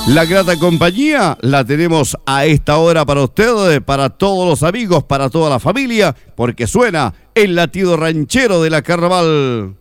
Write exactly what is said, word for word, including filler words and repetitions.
La grata compañía la tenemos a esta hora para ustedes, para todos los amigos, para toda la familia, porque suena el latido ranchero de la Carnaval.